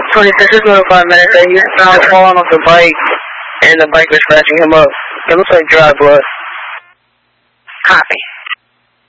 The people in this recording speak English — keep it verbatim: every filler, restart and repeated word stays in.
twenty-six is notified minutes that he was found falling off the bike, and the bike was scratching him up. It looks like dry blood. Copy.